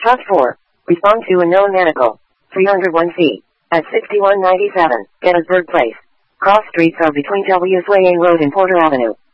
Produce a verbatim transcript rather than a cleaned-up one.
Task four. Respond to unknown medical. three oh one C. At sixty-one ninety-seven, Gettysburg Place. Cross streets are between Telvius Way A Road and Porter Avenue.